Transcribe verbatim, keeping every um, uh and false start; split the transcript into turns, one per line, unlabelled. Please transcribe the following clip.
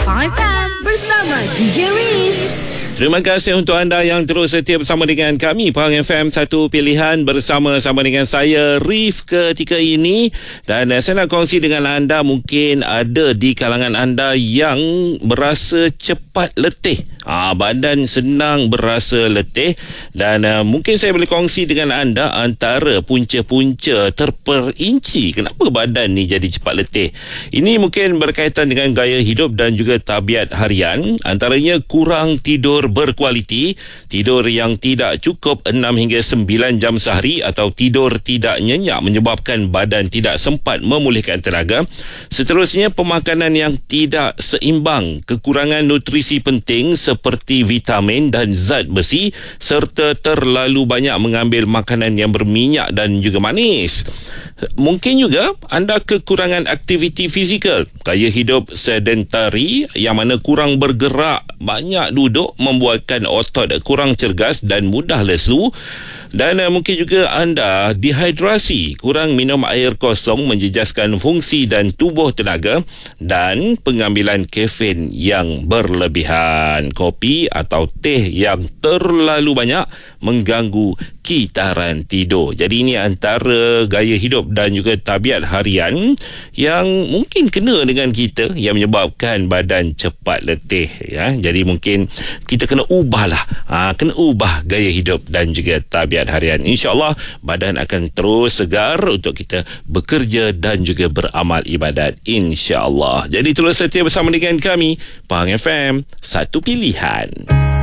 Pahang F M bersama D J Riz.
Terima kasih untuk anda yang terus setia bersama dengan kami Pahang F M, satu pilihan bersama-sama dengan saya Rif ketika ini. Dan uh, saya nak kongsi dengan anda, mungkin ada di kalangan anda yang berasa cepat letih. Ah, badan senang berasa letih. Dan uh, mungkin saya boleh kongsi dengan anda antara punca-punca terperinci kenapa badan ni jadi cepat letih. Ini mungkin berkaitan dengan gaya hidup dan juga tabiat harian. Antaranya kurang tidur berkualiti, tidur yang tidak cukup enam hingga sembilan jam sehari, atau tidur tidak nyenyak menyebabkan badan tidak sempat memulihkan tenaga. Seterusnya, pemakanan yang tidak seimbang, kekurangan nutrisi penting seperti vitamin dan zat besi, serta terlalu banyak mengambil makanan yang berminyak dan juga manis. Mungkin juga anda kekurangan aktiviti fizikal, gaya hidup sedentari yang mana kurang bergerak, banyak duduk, membuatkan otot kurang cergas dan mudah lesu. Dan uh, mungkin juga anda dehidrasi, kurang minum air kosong menjejaskan fungsi dan tubuh tenaga, dan pengambilan kafein yang berlebihan, kopi atau teh yang terlalu banyak mengganggu kitaran tidur. Jadi ini antara gaya hidup dan juga tabiat harian yang mungkin kena dengan kita, yang menyebabkan badan cepat letih, ya. Jadi mungkin kita kena ubahlah, ha, kena ubah gaya hidup dan juga tabiat harian. InsyaAllah badan akan terus segar untuk kita bekerja dan juga beramal ibadat, insyaAllah. Jadi terus setia bersama dengan kami Pahang F M, satu pilihan.